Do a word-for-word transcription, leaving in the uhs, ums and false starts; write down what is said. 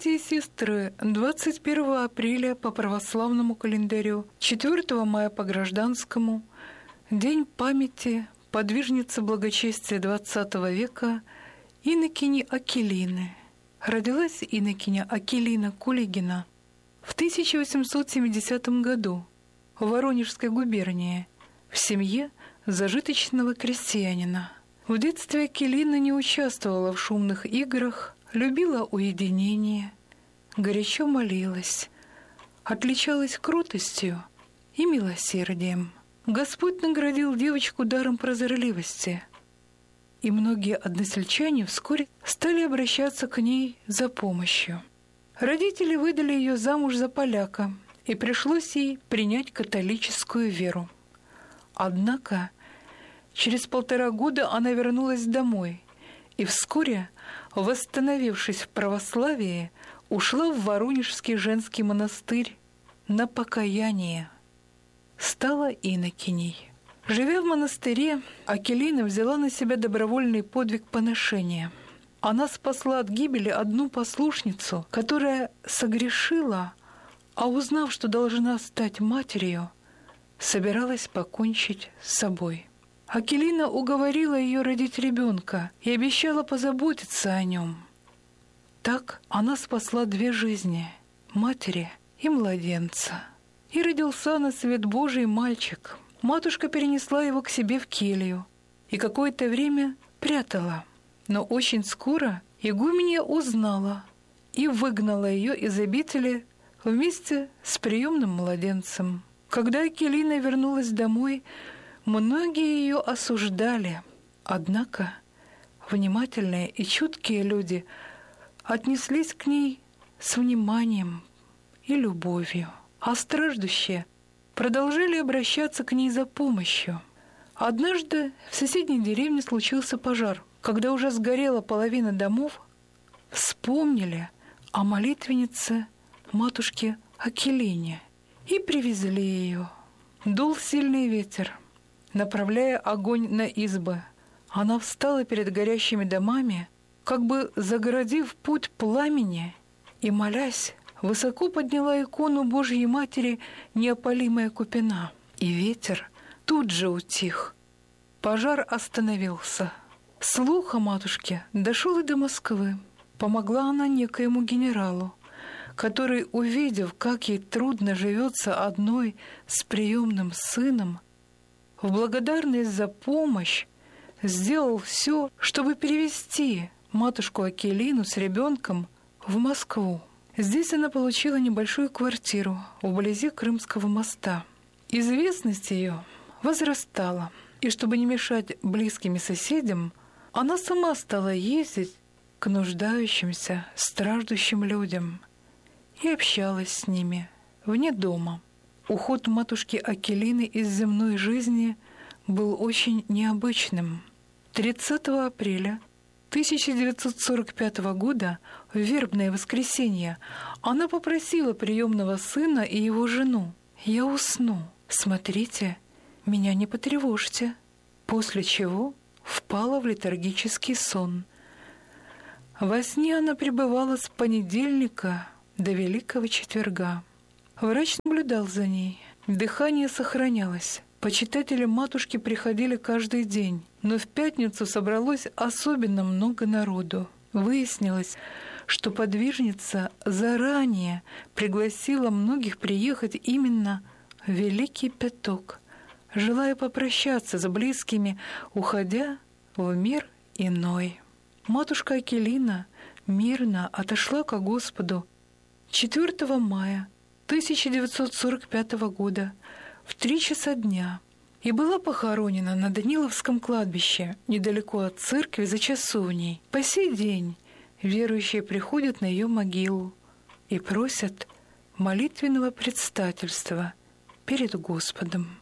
Братья и сестры, двадцать первого апреля по православному календарю, четвёртого мая по гражданскому, день памяти подвижницы благочестия двадцатого века инокини Акелины. Родилась инокиня Акелина Кулигина в тысяча восемьсот семидесятом году в Воронежской губернии в семье зажиточного крестьянина. В детстве Акелина не участвовала в шумных играх, любила уединение, горячо молилась, отличалась кротостью и милосердием. Господь наградил девочку даром прозорливости, и многие односельчане вскоре стали обращаться к ней за помощью. Родители выдали ее замуж за поляка, и пришлось ей принять католическую веру. Однако через полтора года она вернулась домой и вскоре, восстановившись в православии, ушла в Воронежский женский монастырь на покаяние. Стала инокиней. Живя в монастыре, Акелина взяла на себя добровольный подвиг поношения. Она спасла от гибели одну послушницу, которая согрешила, а узнав, что должна стать матерью, собиралась покончить с собой. Акелина уговорила ее родить ребенка и обещала позаботиться о нем. Так она спасла две жизни – матери и младенца. И родился на свет Божий мальчик. Матушка перенесла его к себе в келью и какое-то время прятала. Но очень скоро игуменья узнала и выгнала ее из обители вместе с приемным младенцем. Когда Акелина вернулась домой, многие ее осуждали. Однако внимательные и чуткие люди отнеслись к ней с вниманием и любовью, а страждущие продолжали обращаться к ней за помощью. Однажды в соседней деревне случился пожар. Когда уже сгорела половина домов, вспомнили о молитвеннице матушке Акелине и привезли ее. Дул сильный ветер, направляя огонь на избы. Она встала перед горящими домами, как бы загородив путь пламени, и, молясь, высоко подняла икону Божьей Матери «Неопалимая купина». И ветер тут же утих. Пожар остановился. Слух о матушке дошел и до Москвы. Помогла она некоему генералу, который, увидев, как ей трудно живется одной с приемным сыном, в благодарность за помощь сделал все, чтобы перевести матушку Акелину с ребенком в Москву. Здесь она получила небольшую квартиру вблизи Крымского моста. Известность ее возрастала, и чтобы не мешать близким и соседям, она сама стала ездить к нуждающимся, страждущим людям и общалась с ними вне дома. Уход матушки Акелины из земной жизни был очень необычным. тридцатого апреля тысяча девятьсот сорок пятого года, в вербное воскресенье, она попросила приемного сына и его жену: «Я усну, смотрите, меня не потревожьте», после чего впала в летаргический сон. Во сне она пребывала с понедельника до Великого четверга. Врач наблюдал за ней. Дыхание сохранялось. Почитатели матушки приходили каждый день, но в пятницу собралось особенно много народу. Выяснилось, что подвижница заранее пригласила многих приехать именно в Великий Пяток, желая попрощаться с близкими, уходя в мир иной. Матушка Акелина мирно отошла ко Господу четвёртого мая тысяча девятьсот сорок пятого года в три часа дня и была похоронена на Даниловском кладбище, недалеко от церкви за часовней. По сей день верующие приходят на ее могилу и просят молитвенного предстательства перед Господом.